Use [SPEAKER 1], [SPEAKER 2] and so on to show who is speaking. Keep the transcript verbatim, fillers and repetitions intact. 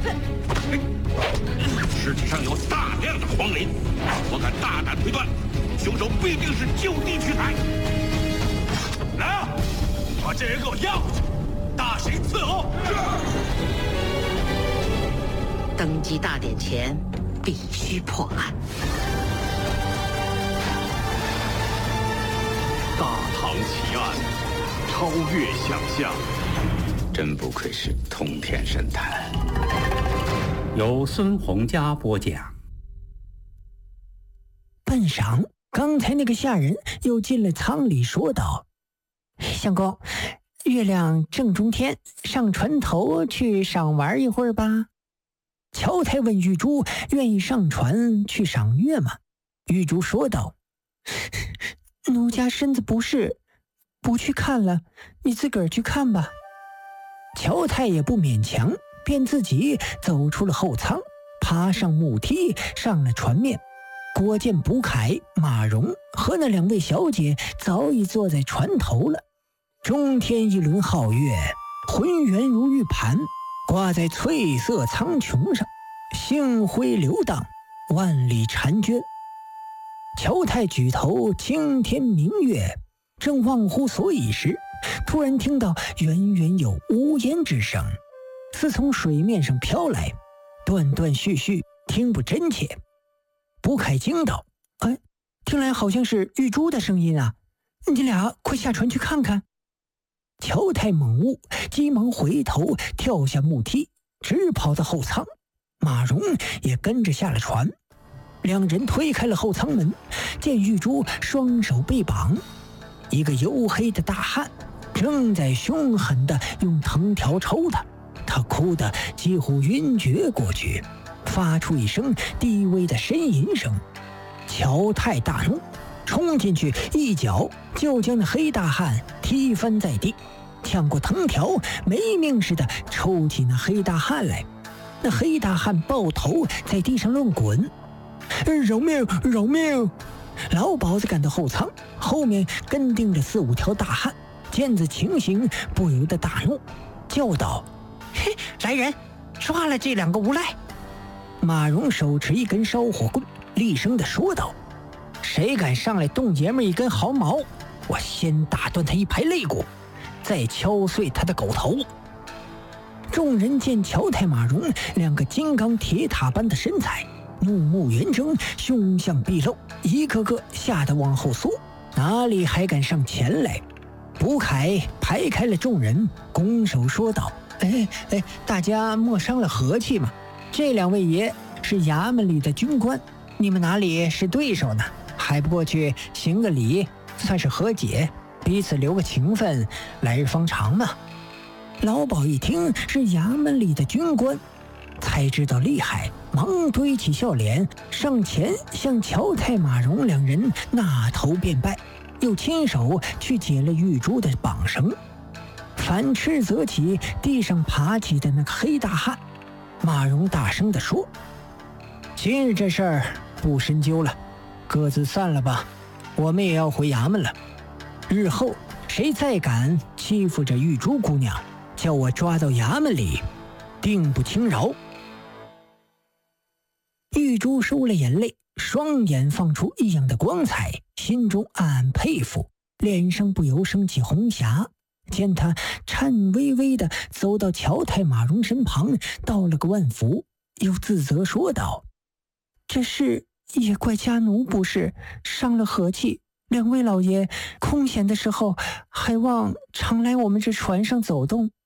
[SPEAKER 1] 尸体上有大量的黄磷，我敢大胆推断，凶手必定是就地取材。来啊，把这人给我押回去，大刑伺候。
[SPEAKER 2] 登基大典前，必须破案。
[SPEAKER 3] 大唐奇案，超越想象。
[SPEAKER 4] 真不愧是通天神探。
[SPEAKER 5] 由孙洪佳播讲。
[SPEAKER 6] 半晌，刚才那个下人又进了舱里，说道：“相公，月亮正中天，上船头去赏玩一会儿吧。”乔太问玉珠：“愿意上船去赏月吗？”玉珠说道：“奴家身子不适，不去看了，你自个儿去看吧。”乔太也不勉强，便自己走出了后舱，爬上木梯，上了船面。果见卜凯、马蓉和那两位小姐早已坐在船头了。中天一轮皓月，浑圆如玉盘，挂在翠色苍穹上，星辉流荡，万里婵娟。乔太举头青天明月，正忘乎所以时，突然听到远远有呜咽之声，似从水面上飘来，断断续续，听不真切。卜凯惊道：“哎，听来好像是玉珠的声音啊！你俩快下船去看看。”乔太猛悟，急忙回头跳下木梯，直跑到后舱。马蓉也跟着下了船。两人推开了后舱门，见玉珠双手被绑，一个黝黑的大汉正在凶狠地用藤条抽他，他哭得几乎晕厥过去，发出一声低微的呻吟声。乔太大怒，冲进去一脚就将那黑大汉踢翻在地，抢过藤条没命似的抽起那黑大汉来。那黑大汉抱头在地上乱滚，饶命饶命！老鸨子赶到后舱，后面跟定着四五条大汉，见此情形不由得大怒，叫道：“嘿，来人，抓了这两个无赖！”马蓉手持一根烧火棍，厉声地说道：“谁敢上来动爷们一根毫毛，我先打断他一排肋骨，再敲碎他的狗头。”众人见乔太、马蓉两个金刚铁塔般的身材，怒目圆睁，凶相毕露，一个个吓得往后缩，哪里还敢上前来？卜凯排开了众人，拱手说道：“哎哎，大家莫伤了和气嘛！这两位爷是衙门里的军官，你们哪里是对手呢？还不过去行个礼，算是和解，彼此留个情分，来日方长嘛。”老鸨一听是衙门里的军官，才知道厉害，忙堆起笑脸，上前向乔太、马蓉两人纳头便拜，又亲手去解了玉珠的绑绳，反斥责起地上爬起的那个黑大汉。马蓉大声地说：“今日这事儿不深究了，各自散了吧，我们也要回衙门了。日后谁再敢欺负着玉珠姑娘，叫我抓到衙门里，定不轻饶。”玉珠收了眼泪，双眼放出异样的光彩，心中暗暗佩服，脸上不由升起红霞。见他颤巍巍地走到乔太、马蓉身旁，道了个万福，又自责说道：“这事也怪家奴不是，伤了和气。两位老爷空闲的时候还望常来我们这船上走动，